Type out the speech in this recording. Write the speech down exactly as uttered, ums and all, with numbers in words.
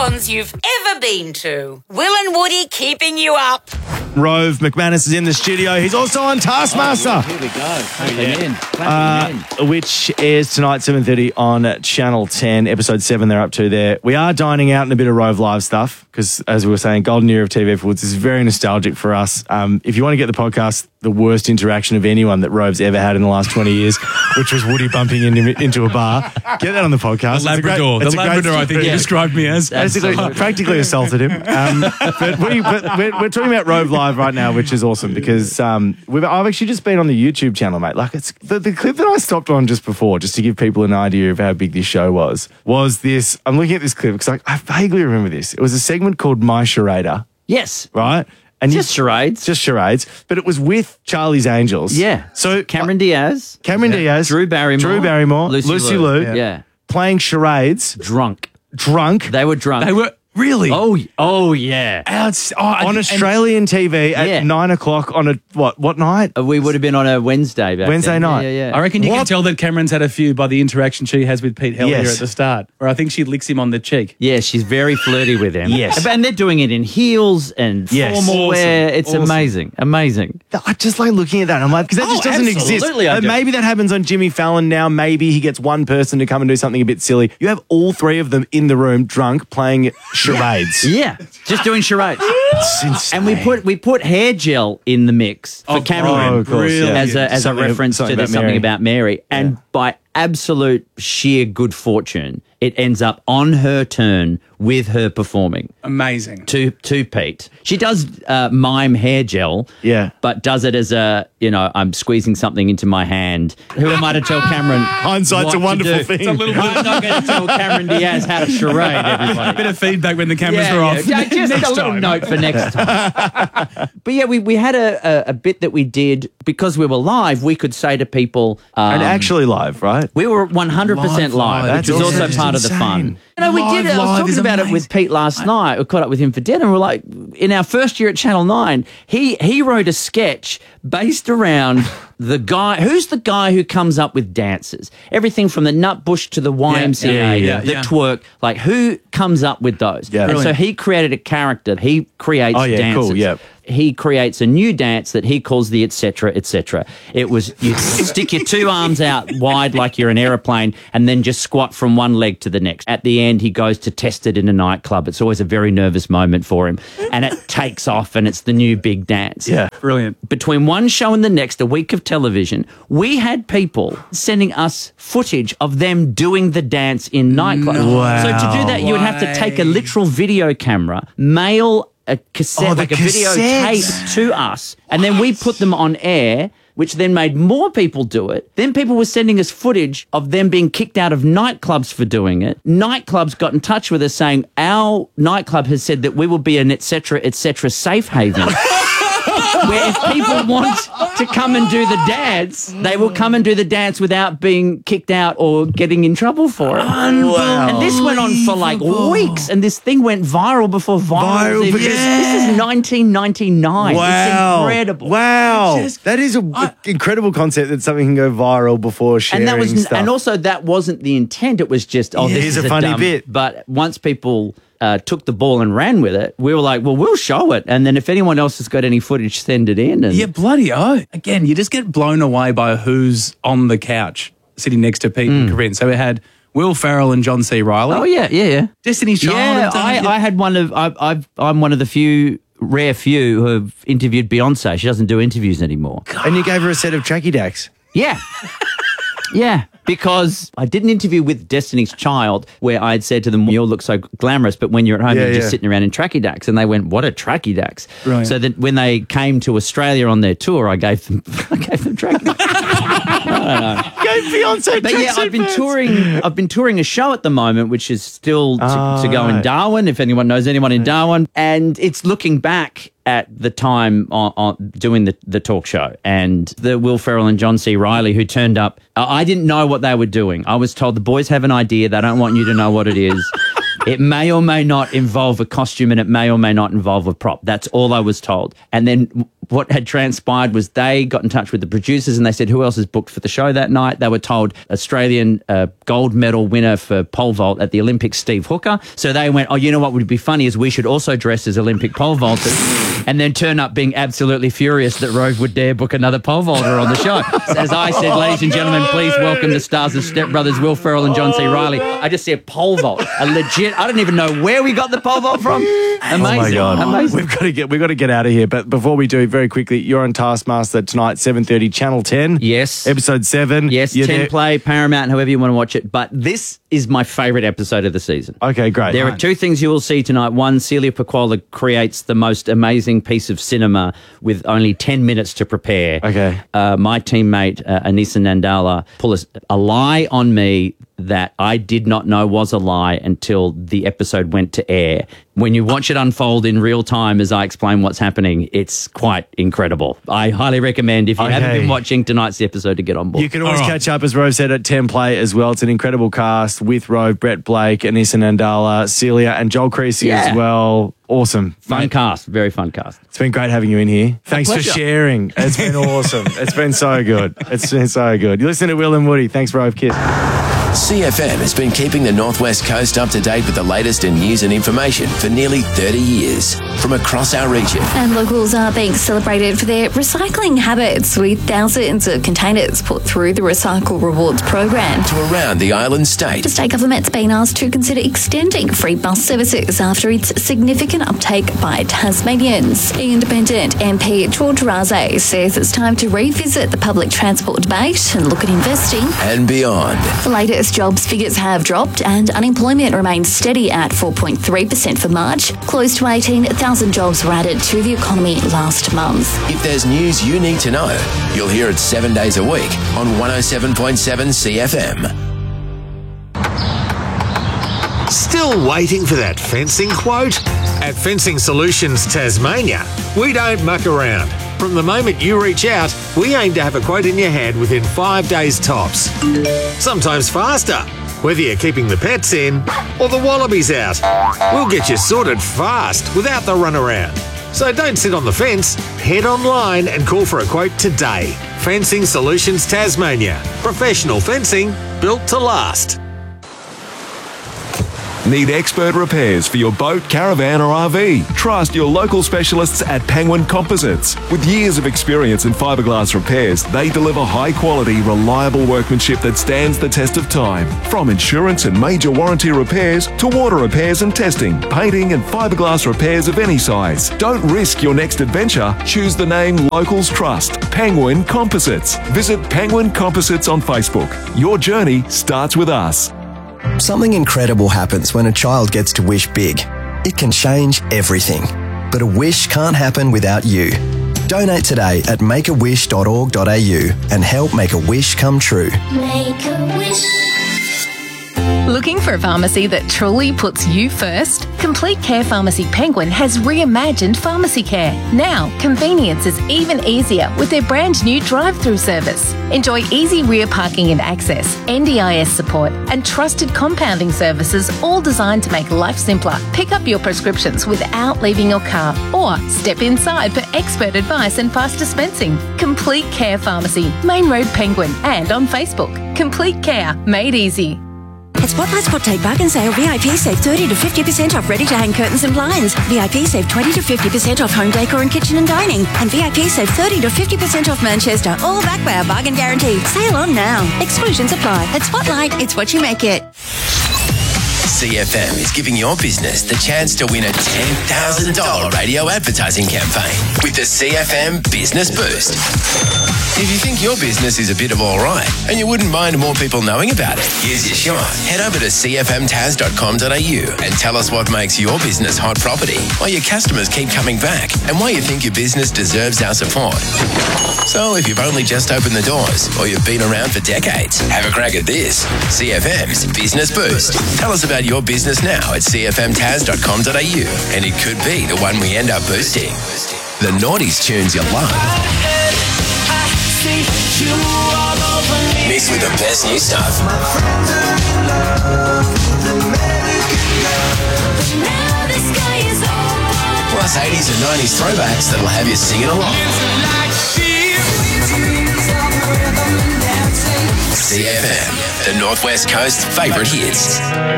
salons you've ever been to. Will and Woody keeping you up. Rove McManus is in the studio. He's also on Taskmaster. Oh, here we go. Clapping in. Uh, Clapping in. which is tonight, seven thirty on Channel ten, episode seven they're up to there. We are dining out in a bit of Rove Live stuff because, as we were saying, golden era of T V Foods is very nostalgic for us. Um, if you want to get the podcast, the worst interaction of anyone that Rove's ever had in the last twenty years, which was Woody bumping into, into a bar, get that on the podcast. The Labrador. It's a The great, Labrador, I think you yeah. described me as. Basically, practically assaulted him. Um, but we, but we're, we're talking about Rove Live right now, which is awesome because um, we've, I've actually just been on the YouTube channel, mate. Like it's the, the clip that I stopped on just before, just to give people an idea of how big this show was, was this. I'm looking at this clip because I, I vaguely remember this. It was a segment called My Charader, Yes. right? And Just charades. Just charades. But it was with Charlie's Angels. Yeah. So Cameron Diaz. Cameron Diaz, Drew Barrymore. Drew Barrymore, Lucy, Lucy Liu. Liu, Yeah. playing charades, Drunk. drunk. They were drunk. They were really. Oh, oh yeah. Outs- oh, I on think- Australian T V at Yeah. nine o'clock on a what? What night? Uh, We would have been on a Wednesday back Wednesday then. night. Yeah, yeah. and I reckon you can What? tell that Cameron's had a few by the interaction she has with Pete Hellier Yes. at the start, where I think she licks him on the cheek. Yeah, she's very flirty with him. Yes. And they're doing it in heels and Yes. formal Awesome. wear. It's Awesome. amazing. Amazing. I just like looking at that. I'm like, because that Oh, just doesn't exist. absolutely I And do. maybe that happens on Jimmy Fallon now. Maybe he gets one person to come and do something a bit silly. You have all three of them in the room, drunk, playing charades. Yeah. Just doing charades. It's insane. And we put we put hair gel in the mix for Oh, Cameron oh, of course, yeah. as a as Something- a reference something to there's about something Mary. about Mary. And by absolute sheer good fortune, it ends up on her turn with her performing Amazing. to to Pete. She does uh, mime hair gel, Yeah. but does it as a, you know, I'm squeezing something into my hand. Who am I to tell Cameron? Hindsight's what a to wonderful do? thing. It's a little bit, I'm not going to tell Cameron Diaz how to charade, everybody. bit of feedback when the cameras Yeah, were yeah. off. Yeah, just Next a little time. note for next time. But yeah, we, we had a, a, a bit that we did because we were live. We could say to people, um, and actually live, right? we were one hundred percent Live, live, live. which is That's also awesome. part of the Insane. fun. You know, we Live, did it. I was live talking is about it with amazing. Pete last night. We caught up with him for dinner, and we're like, in our first year at Channel nine, he he wrote a sketch based around the guy. Who's the guy who comes up with dances? Everything from the Nutbush to the Y M C A, yeah, yeah, the yeah. twerk. Like, who comes up with those? Yeah. And so Brilliant. he created a character. He creates Oh, yeah, dances. cool, yeah. He creates a new dance that he calls the et cetera, et cetera. It was you stick your two arms out wide like you're an aeroplane and then just squat from one leg to the next. At the end, he goes to test it in a nightclub. It's always a very nervous moment for him. And it takes off and it's the new big dance. Yeah. Brilliant. Between one show and the next, a week of television, we had people sending us footage of them doing the dance in nightclubs. Wow. So to do that, you would have to take a literal video camera, mail a cassette, Oh, the like a video cassettes. tape to us, and then we put them on air, which then made more people do it. Then people were sending us footage of them being kicked out of nightclubs for doing it. Nightclubs got in touch with us saying, our nightclub has said that we will be an et cetera, et cetera safe haven. Where if people want to come and do the dance, they will come and do the dance without being kicked out or getting in trouble for it. Wow. And this went on for like weeks, and this thing went viral before viral. Viral was even- because- This is nineteen ninety-nine. Wow. It's incredible. Wow. Just- that is an incredible concept that something can go viral before sharing And that was, stuff. and also that wasn't the intent. It was just, oh, Yeah, this here's is a funny dumb. bit. But once people uh, took the ball and ran with it, we were like, well, we'll show it. And then if anyone else has got any footage, send it in. And Yeah, bloody oh. Again, you just get blown away by who's on the couch sitting next to Pete and Corinne. So we had Will Ferrell and John C. Reilly. oh yeah, yeah, yeah. Destiny's Child. Yeah, have done I, it. I had one of I, I've I'm one of the few rare few who have interviewed Beyonce. She doesn't do interviews anymore. and you gave her a set of tracky dacks. Yeah, yeah. Because I did an interview with Destiny's Child where I had said to them, "You all look so glamorous, but when you're at home, Yeah, you're just yeah. sitting around in tracky dacks." And they went, "What are tracky dacks?" Brilliant. So that when they came to Australia on their tour, I gave them I gave them tracky dacks. Gave Beyonce But yeah, tracksuit I've been pants. touring. I've been touring a show at the moment, which is still to, Oh, to go in right. Darwin. If anyone knows anyone in Darwin, and it's looking back at the time on, on doing the, the talk show and the Will Ferrell and John C. Reilly who turned up. Uh, I didn't know what they were doing. I was told the boys have an idea. They don't want you to know what it is. It may or may not involve a costume and it may or may not involve a prop. That's all I was told. And then what had transpired was they got in touch with the producers and they said, who else is booked for the show that night? They were told Australian uh, gold medal winner for pole vault at the Olympics, Steve Hooker. So they went, oh, you know what would be funny is we should also dress as Olympic pole vaulters, and then turn up being absolutely furious that Rove would dare book another pole vaulter on the show. So as I said, ladies and gentlemen, please welcome the stars of Step Brothers, Will Ferrell and John C. Reilly. I just said pole vault, a legit. I don't even know where we got the pole vault from. Amazing. Oh my God. Amazing. We've got to get we've got to get out of here. But before we do, very quickly, you're on Taskmaster tonight, seven thirty, Channel ten. Yes. Episode seven. Yes, You're ten there. Play, Paramount, however you want to watch it. But this is my favourite episode of the season. Okay, great. There are two things you will see tonight. One, Celia Pacquola creates the most amazing piece of cinema with only ten minutes to prepare. Okay. Uh, my teammate, uh, Anissa Nandala, pulled a, a lie on me that I did not know was a lie until the episode went to air. When you watch it unfold in real time as I explain what's happening, it's quite incredible. I highly recommend, if you Okay. haven't been watching tonight's episode, to get on board. You can always All right. catch up, as Rove said, at ten Play as well. It's an incredible cast with Rove, Brett Blake, Anissa Nandala, Celia, and Joel Creasy Yeah. as well. Awesome. Fun Mate, cast, very fun cast. it's been great having you in here. Thanks for pleasure. sharing. It's been awesome. It's been so good. It's been so good. You listen to Will and Woody. Thanks, Rove. Kiss. C F M has been keeping the Northwest Coast up to date with the latest in news and information for nearly thirty years from across our region. And locals are being celebrated for their recycling habits, with thousands of containers put through the Recycle Rewards program. To around the island state. The state government's been asked to consider extending free bus services after its significant uptake by Tasmanians. Independent M P George Raze says it's time to revisit the public transport debate and look at investing. And beyond. The latest jobs figures have dropped and unemployment remains steady at four point three percent for March. Close to eighteen thousand jobs were added to the economy last month. If there's news you need to know, you'll hear it seven days a week on one oh seven point seven C F M. Still waiting for that fencing quote? At Fencing Solutions Tasmania, we don't muck around. From the moment you reach out, we aim to have a quote in your hand within five days tops. Sometimes faster, whether you're keeping the pets in or the wallabies out. We'll get you sorted fast without the runaround. So don't sit on the fence, head online and call for a quote today. Fencing Solutions Tasmania. Professional fencing built to last. Need expert repairs for your boat, caravan or R V? Trust your local specialists at Penguin Composites. With years of experience in fiberglass repairs, they deliver high quality, reliable workmanship that stands the test of time. From insurance and major warranty repairs to water repairs and testing, painting and fiberglass repairs of any size. Don't risk your next adventure. Choose the name locals trust. Penguin Composites. Visit Penguin Composites on Facebook. Your journey starts with us. Something incredible happens when a child gets to wish big. It can change everything. But a wish can't happen without you. Donate today at make a wish dot org dot a u and help make a wish come true. Make a wish. Looking for a pharmacy that truly puts you first? Complete Care Pharmacy Penguin has reimagined pharmacy care. Now, convenience is even easier with their brand new drive-through service. Enjoy easy rear parking and access, N D I S support, and trusted compounding services, all designed to make life simpler. Pick up your prescriptions without leaving your car, or step inside for expert advice and fast dispensing. Complete Care Pharmacy, Main Road Penguin, and on Facebook. Complete Care, made easy. At Spotlight's Hot Take Bargain Sale, V I P save thirty to fifty percent off ready-to-hang curtains and blinds. V I P save twenty to fifty percent off home decor and kitchen and dining. And V I P save thirty to fifty percent off Manchester, all backed by our bargain guarantee. Sale on now. Exclusions apply. At Spotlight, it's what you make it. C F M is giving your business the chance to win a ten thousand dollars radio advertising campaign with the C F M Business Boost. If you think your business is a bit of all right and you wouldn't mind more people knowing about it, here's your shot. Head over to c f m taz dot com dot a u and tell us what makes your business hot property, why your customers keep coming back, and why you think your business deserves our support. So if you've only just opened the doors or you've been around for decades, have a crack at this. C F M's Business Boost. Tell us about your business now at c f m taz dot com dot a u and it could be the one we end up boosting. The Naughties tunes you love. Mixed with the best new stuff. Plus eighties and nineties throwbacks that'll have you singing along. C F M, the Northwest Coast favourite hits.